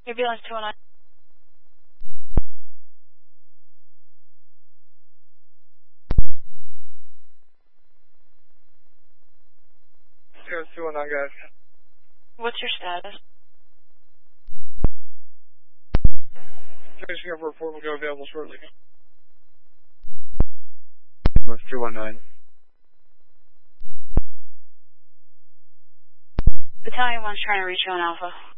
Ambulance 209. Ambulance 219, guys. What's your status? Finishing up a report, will go available shortly. Ambulance 219. Battalion 1's trying to reach you on Alpha.